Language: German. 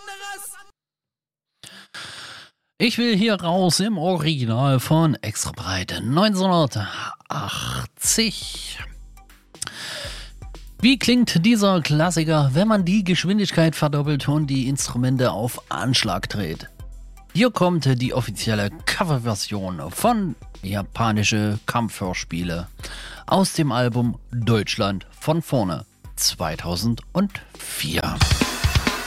Ich will hier raus im Original von Extra Breit 1980. Wie klingt dieser Klassiker, wenn man die Geschwindigkeit verdoppelt und die Instrumente auf Anschlag dreht? Hier kommt die offizielle Coverversion von Japanische Kampfhörspiele aus dem Album Deutschland von vorne 2004.